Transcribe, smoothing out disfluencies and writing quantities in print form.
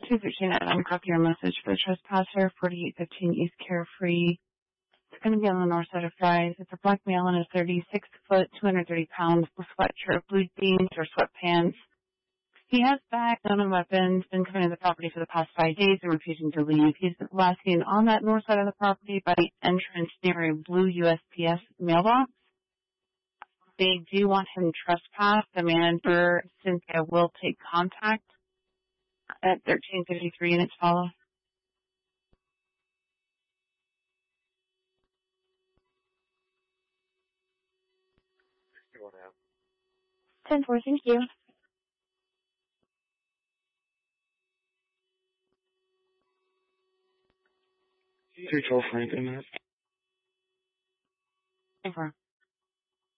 213, I'm copy your message for the trespasser, 4815 East Carefree. It's going to be on the north side of Fry's. It's a black male in a 36 foot, 230 pounds, sweatshirt, blue jeans or sweatpants. He has bags, gun and weapons, been coming to the property for the past 5 days and refusing to leave. He's last seen on that north side of the property by the entrance near a blue USPS mailbox. They do want him trespassed. The manager, Cynthia, will take contact at 1353 and its follow. You want to have 10-4, thank you. 312 Franklin. 10-4.